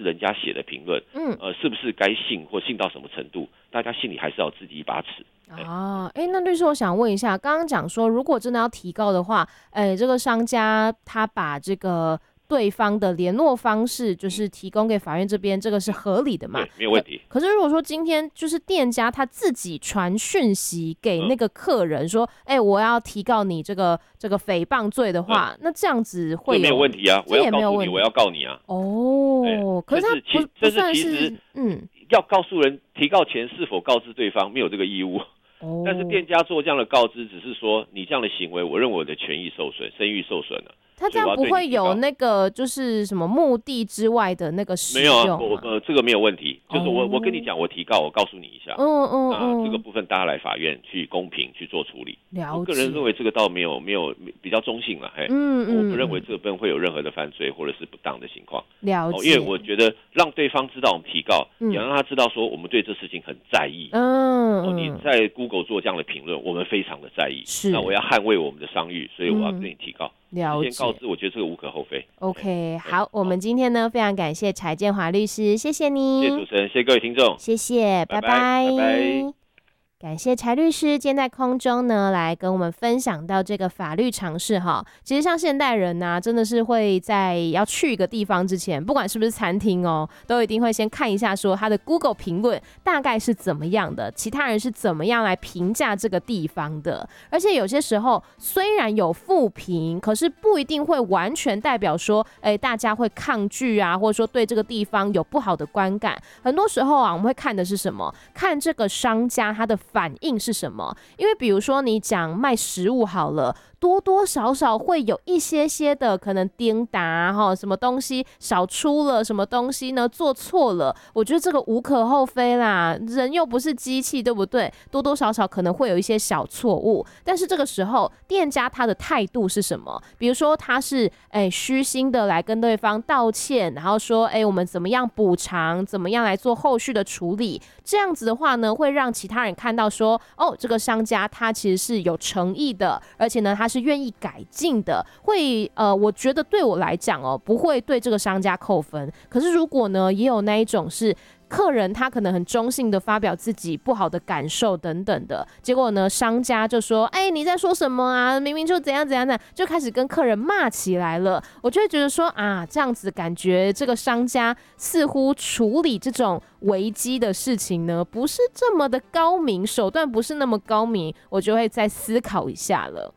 人家写的评论，是不是该信或信到什么程度，大家心里还是要自己一把尺。 那律师，我想问一下，刚刚讲说，如果真的要提告的话，这个商家他把这个对方的联络方式就是提供给法院这边，这个是合理的嘛？ 对，没有问题。 可是如果说今天就是店家他自己传讯息给那个客人说，我要提告你这个诽谤罪的话，那这样子会没有问题啊，我要告诉你，我要告你啊。 可是他不算是要告诉人提告前是否告知对方，没有这个义务。但是店家做这样的告知，只是说你这样的行为，我认为我的权益受损，声誉受损了。 他这样不会有那个就是什么目的之外的那个使用吗？ 没有啊，这个没有问题。就是我跟你讲，我提告，我告诉你一下。那这个部分大家来法院去公平去做处理。我个人认为这个倒没有比较中性了。我不认为这个部分会有任何的犯罪或者是不当的情况。 了解。 因为我觉得让对方知道我们提告，也让他知道说我们对这事情很在意。你在 Google 做这样的评论，我们非常的在意。那我要捍卫我们的商誉，所以我要对你提告。 了解， 先告知，我觉得这个无可厚非。 OK， 好，我们今天呢非常感谢柴建华律师，谢谢你， 谢谢主持人，谢谢各位听众， 谢谢，拜拜，拜拜。感谢柴律师今天在空中呢来跟我们分享到这个法律常识哈。其实像现代人啊，真的是会在要去一个地方之前，不管是不是餐厅哦，都一定会先看一下说他的 Google 评论大概是怎么样的，其他人是怎么样来评价这个地方的。而且有些时候虽然有负评，可是不一定会完全代表说大家会抗拒啊，或者说对这个地方有不好的观感。很多时候啊，我们会看的是什么？看这个商家他的反应是什么？因为比如说你讲卖食物好了，多多少少会有一些的可能颠打什么东西少出了，什么东西呢做错了，我觉得这个无可厚非啦，人又不是机器，对不对？多多少少可能会有一些小错误，但是这个时候店家他的态度是什么？比如说他是虚心的来跟对方道歉，然后说我们怎么样补偿，怎么样来做后续的处理，这样子的话呢，会让其他人看到说这个商家他其实是有诚意的，而且呢他是愿意改进的，会我觉得对我来讲不会对这个商家扣分。可是如果呢也有那一种是客人他可能很中性的发表自己不好的感受等等的，结果呢商家就说你在说什么啊，明明就怎样怎样的，就开始跟客人骂起来了。我就会觉得说这样子感觉这个商家似乎处理这种危机的事情呢不是这么的高明，手段不是那么高明，我就会再思考一下了。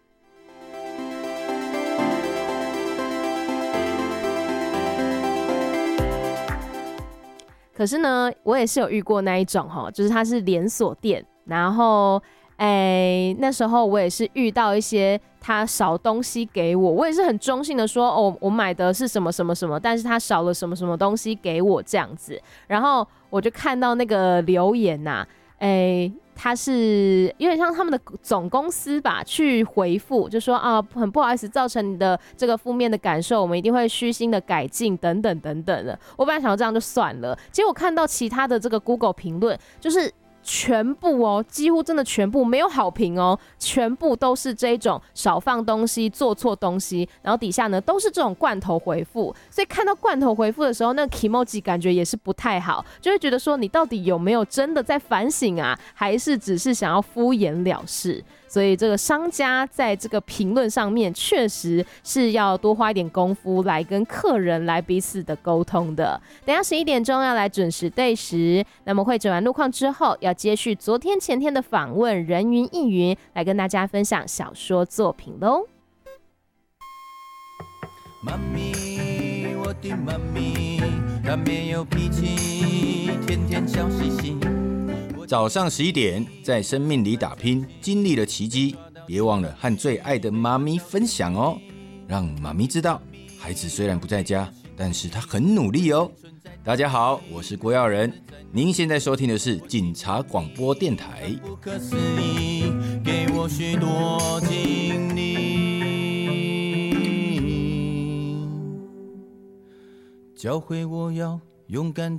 可是呢我也是有遇过那一种就是它是连锁店，然后那时候我也是遇到一些他少东西给我，我也是很中性的说我买的是什么什么什么，但是他少了什么什么东西给我这样子。然后我就看到那个留言他是有点像他们的总公司吧，去回复就说很不好意思造成你的这个负面的感受，我们一定会虚心的改进等等等等的。我本来想要这样就算了，结果看到其他的这个 Google 评论，就是全部几乎真的全部没有好评全部都是这种少放东西做错东西，然后底下呢都是这种罐头回复。所以看到罐头回复的时候，那个 Kimoji 感觉也是不太好，就会觉得说你到底有没有真的在反省啊，还是只是想要敷衍了事。所以这个商家在这个评论上面确实是要多花一点功夫来跟客人来彼此的沟通的。等一下11点钟要来准时对时，那么会诊完路况之后，要接续昨天前天的访问，人云亦云，来跟大家分享小说作品咯。 妈咪，我的妈咪，她没有脾气，天天笑嘻嘻。早上11点，在生命里打拼，经历了奇迹，别忘了和最爱的妈咪分享哦，让妈咪知道，孩子虽然不在家，但是他很努力哦。大家好，我是郭耀仁，您现在收听的是警察广播电台。不可思议，给我许多经历，教会我要勇敢